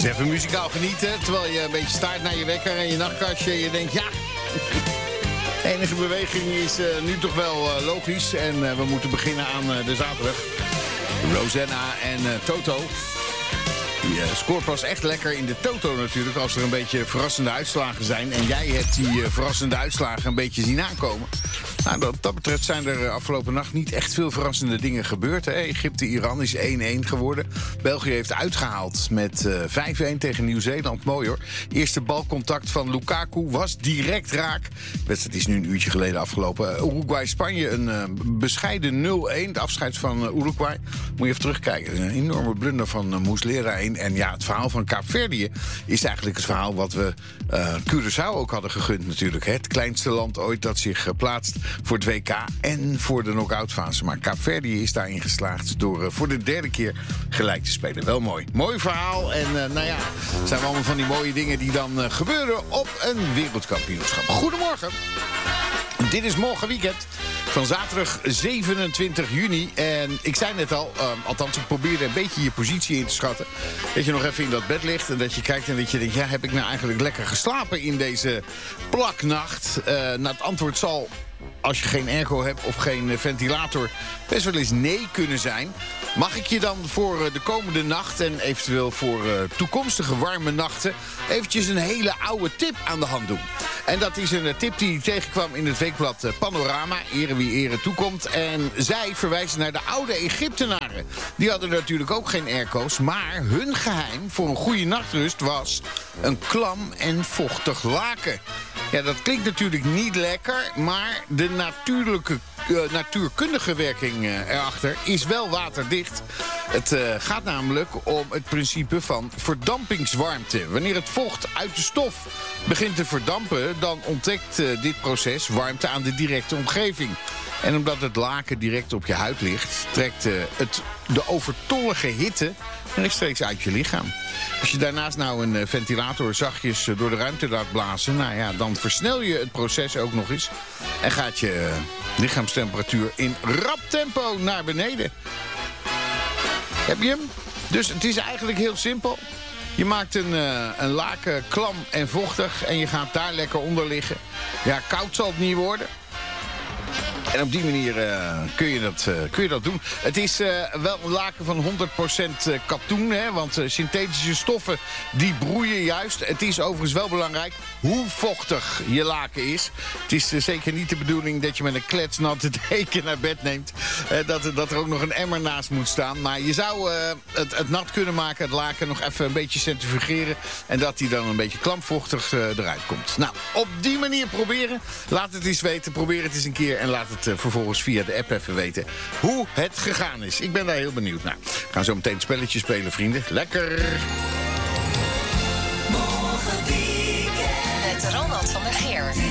Dus even muzikaal genieten, terwijl je een beetje staart naar je wekker en je nachtkastje. En je denkt, ja, de enige beweging is nu toch wel logisch. En we moeten beginnen aan de zaterdag. Rosanna en Toto. Die scoort pas echt lekker in de Toto natuurlijk, als er een beetje verrassende uitslagen zijn. En jij hebt die verrassende uitslagen een beetje zien aankomen. Nou, wat dat betreft zijn er afgelopen nacht niet echt veel verrassende dingen gebeurd. Hè? Egypte-Iran is 1-1 geworden. België heeft uitgehaald met 5-1 tegen Nieuw-Zeeland. Mooi hoor. Eerste balcontact van Lukaku was direct raak. De wedstrijd is nu een uurtje geleden afgelopen. Uruguay-Spanje een bescheiden 0-1. Het afscheid van Uruguay. Moet je even terugkijken. Een enorme blunder van Muslera 1. En ja, het verhaal van Kaapverdië is eigenlijk het verhaal wat we Curaçao ook hadden gegund natuurlijk. Hè? Het kleinste land ooit dat zich plaatst voor het WK en voor de knock-outfase. Maar Kaapverdië is daarin geslaagd door voor de derde keer gelijk te spelen. Wel mooi. Mooi verhaal. En nou ja, het zijn allemaal van die mooie dingen die dan gebeuren op een wereldkampioenschap. Goedemorgen. Dit is morgen weekend van zaterdag 27 juni. En ik zei net al, althans ik probeerde een beetje je positie in te schatten. Dat je nog even in dat bed ligt en dat je kijkt en dat je denkt, ja, heb ik nou eigenlijk lekker geslapen in deze plaknacht? Nou, het antwoord zal, als je geen airco hebt of geen ventilator, best wel eens nee kunnen zijn. Mag ik je dan voor de komende nacht en eventueel voor toekomstige warme nachten eventjes een hele oude tip aan de hand doen? En dat is een tip die ik tegenkwam in het weekblad Panorama, ere wie ere toekomt. En zij verwijzen naar de oude Egyptenaren. Die hadden natuurlijk ook geen airco's, maar hun geheim voor een goede nachtrust was een klam en vochtig laken. Ja, dat klinkt natuurlijk niet lekker, maar de natuurkundige werking erachter is wel waterdicht. Het gaat namelijk om het principe van verdampingswarmte. Wanneer het vocht uit de stof begint te verdampen, dan onttrekt dit proces warmte aan de directe omgeving. En omdat het laken direct op je huid ligt, trekt het de overtollige hitte rechtstreeks uit je lichaam. Als je daarnaast nou een ventilator zachtjes door de ruimte laat blazen, nou ja, dan versnel je het proces ook nog eens. En gaat je lichaamstemperatuur in rap tempo naar beneden. Heb je hem? Dus het is eigenlijk heel simpel. Je maakt een laken klam en vochtig en je gaat daar lekker onder liggen. Ja, koud zal het niet worden. En op die manier kun je dat doen. Het is wel een laken van 100% katoen, hè, want synthetische stoffen die broeien juist. Het is overigens wel belangrijk hoe vochtig je laken is. Het is zeker niet de bedoeling dat je met een kletsnatte deken naar bed neemt. Dat er ook nog een emmer naast moet staan. Maar je zou het nat kunnen maken, het laken nog even een beetje centrifugeren. En dat die dan een beetje klampvochtig eruit komt. Nou, op die manier proberen. Laat het eens weten, probeer het eens een keer en laat het vervolgens via de app even weten hoe het gegaan is. Ik ben daar heel benieuwd naar. We gaan zo meteen het spelletje spelen, vrienden. Lekker! Morgen weekend met Ronald van der Geer.